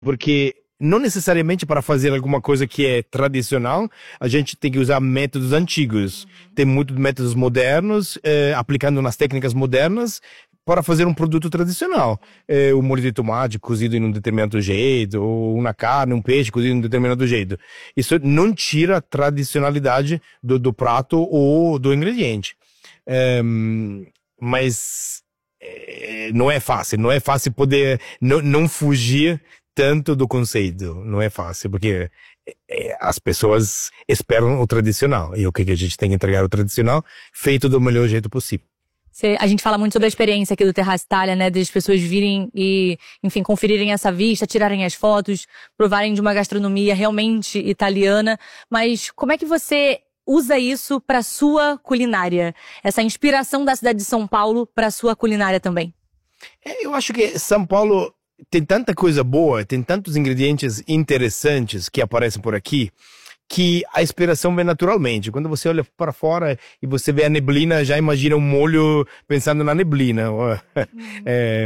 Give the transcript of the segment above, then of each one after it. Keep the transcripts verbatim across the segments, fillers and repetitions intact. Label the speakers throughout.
Speaker 1: Porque não necessariamente para fazer alguma coisa que é tradicional, a gente tem que usar métodos antigos. Tem muitos métodos modernos, eh, aplicando nas técnicas modernas, para fazer um produto tradicional. Eh, o molho de tomate cozido em um determinado jeito, ou uma carne, um peixe cozido em um determinado jeito. Isso não tira a tradicionalidade do, do prato ou do ingrediente. Eh, mas eh, não é fácil, não é fácil poder não, não fugir tanto do conceito, não é fácil, porque é, as pessoas esperam o tradicional, e o que, que a gente tem que entregar o tradicional, feito do melhor jeito possível.
Speaker 2: Cê, a gente fala muito sobre a experiência aqui do Terraço Itália, né, das pessoas virem e, enfim, conferirem essa vista, tirarem as fotos, provarem de uma gastronomia realmente italiana, mas como é que você usa isso para sua culinária? Essa inspiração da cidade de São Paulo para sua culinária também?
Speaker 1: É, eu acho que São Paulo tem tanta coisa boa, tem tantos ingredientes interessantes que aparecem por aqui, que a inspiração vem naturalmente. Quando você olha para fora e você vê a neblina, já imagina um molho pensando na neblina. Uhum. É,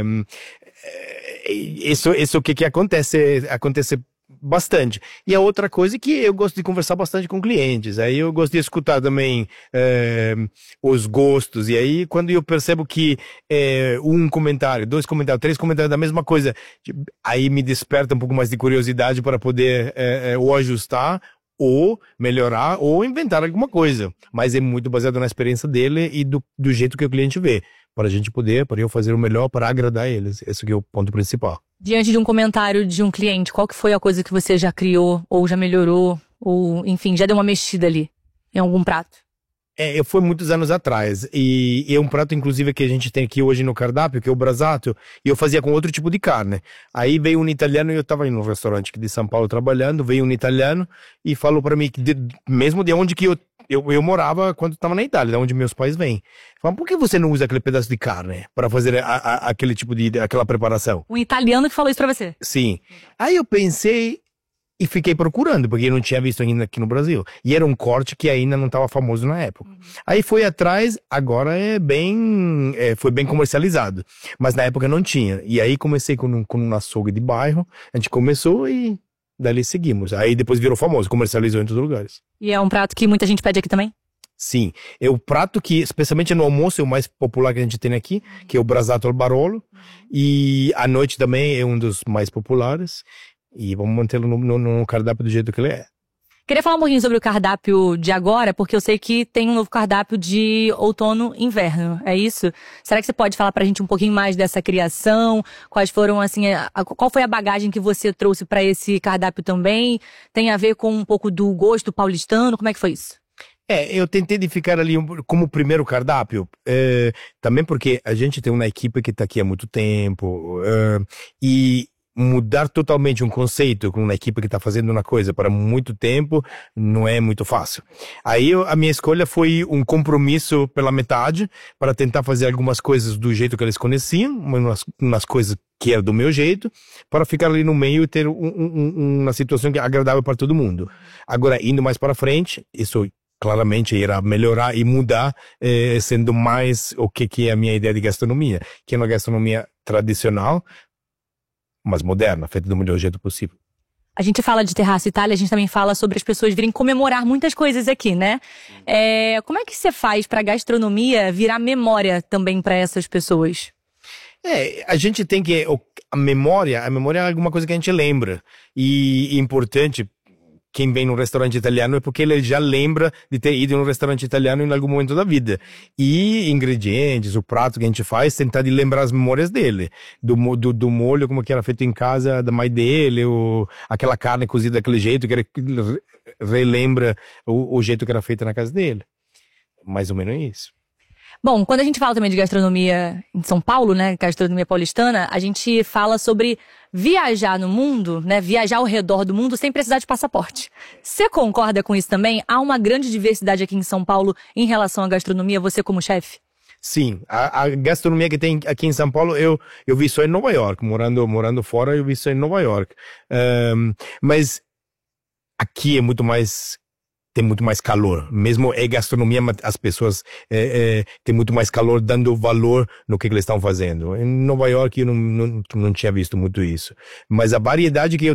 Speaker 1: é, isso, isso que, que acontece, acontece bastante. E a outra coisa é que eu gosto de conversar bastante com clientes. Aí eu gosto de escutar também é, os gostos. E aí quando eu percebo que é, um comentário, dois comentários, três comentários da mesma coisa, aí me desperta um pouco mais de curiosidade para poder é, é, ou ajustar, ou melhorar, ou inventar alguma coisa. Mas é muito baseado na experiência dele e do, do jeito que o cliente vê. Para a gente poder, para eu fazer o melhor para agradar eles. Esse que é o ponto principal.
Speaker 2: Diante de um comentário de um cliente, qual que foi a coisa que você já criou, ou já melhorou, ou, enfim, já deu uma mexida ali em algum prato?
Speaker 1: É, foi muitos anos atrás, e, e é um prato, inclusive, que a gente tem aqui hoje no cardápio, que é o brasato, e eu fazia com outro tipo de carne. Aí veio um italiano, e eu estava em um restaurante aqui de São Paulo trabalhando, veio um italiano e falou para mim, que de, mesmo de onde que eu, eu, eu morava quando estava na Itália, de onde meus pais vêm. Falou, por que você não usa aquele pedaço de carne para fazer a, a, aquele tipo de, aquela preparação?
Speaker 2: Um italiano que falou isso para você?
Speaker 1: Sim. Aí eu pensei e fiquei procurando, porque eu não tinha visto ainda aqui no Brasil. E era um corte que ainda não estava famoso na época. Uhum. Aí foi atrás, agora é bem, é, foi bem comercializado. Mas na época não tinha. E aí comecei com um, com um açougue de bairro, a gente começou e dali seguimos. Aí depois virou famoso, comercializou em todos os lugares.
Speaker 2: E é um prato que muita gente pede aqui também?
Speaker 1: Sim, é o prato que, especialmente no almoço, é o mais popular que a gente tem aqui, que é o brasato al barolo. E à noite também é um dos mais populares. E vamos mantê-lo no, no, no cardápio do jeito que ele é.
Speaker 2: Queria falar um pouquinho sobre o cardápio de agora, porque eu sei que tem um novo cardápio de outono e inverno, é isso? Será que você pode falar pra gente um pouquinho mais dessa criação? Quais foram, assim, a, a, qual foi a bagagem que você trouxe pra esse cardápio também? Tem a ver com um pouco do gosto paulistano? Como é que foi isso?
Speaker 1: É, eu tentei de ficar ali como primeiro cardápio, é, também porque a gente tem uma equipe que tá aqui há muito tempo, é, e mudar totalmente um conceito com uma equipe que está fazendo uma coisa para muito tempo não é muito fácil. Aí eu, a minha escolha foi um compromisso pela metade para tentar fazer algumas coisas do jeito que eles conheciam, umas, umas coisas que era do meu jeito, para ficar ali no meio e ter um, um, uma situação que é agradável para todo mundo. Agora, indo mais para frente, isso claramente irá melhorar e mudar, eh, sendo mais o que, que é a minha ideia de gastronomia, que é uma gastronomia tradicional, mas moderna, feita do melhor jeito possível.
Speaker 2: A gente fala de Terraço Itália, a gente também fala sobre as pessoas virem comemorar muitas coisas aqui, né? É, como é que você faz para a gastronomia virar memória também para essas pessoas?
Speaker 1: É, a gente tem que... A memória, a memória é alguma coisa que a gente lembra. E é importante, quem vem num restaurante italiano é porque ele já lembra de ter ido num restaurante italiano em algum momento da vida. E ingredientes, o prato que a gente faz, tentar de lembrar as memórias dele. Do, do, do molho, como que era feito em casa da mãe dele, ou aquela carne cozida daquele jeito, que ele relembra o, o jeito que era feita na casa dele. Mais ou menos isso.
Speaker 2: Bom, quando a gente fala também de gastronomia em São Paulo, né, gastronomia paulistana, a gente fala sobre viajar no mundo, né, viajar ao redor do mundo sem precisar de passaporte. Você concorda com isso também? Há uma grande diversidade aqui em São Paulo em relação à gastronomia, você como chefe?
Speaker 1: Sim, a, a gastronomia que tem aqui em São Paulo, eu, eu vi só em Nova York, morando, morando fora, eu vi só em Nova York. Um, mas aqui é muito mais tem muito mais calor. Mesmo é gastronomia, as pessoas é, é, têm muito mais calor, dando valor no que, que eles estão fazendo. Em Nova York eu não, não, não tinha visto muito isso. Mas a variedade que eu